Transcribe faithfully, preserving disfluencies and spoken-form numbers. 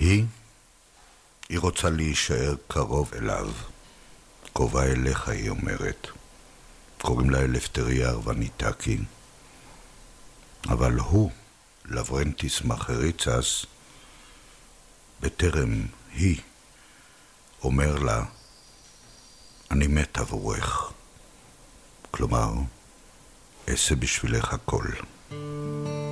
היא, היא רוצה להישאר קרוב אליו. קרובה אליך, היא אומרת. קוראים לה אלפטריה ארווניטקי. אבל הוא, לברנטיס מחריצס, בטרם היא, אומר לה, אני מת עבורך. כלומר, אעשה בשבילך הכל.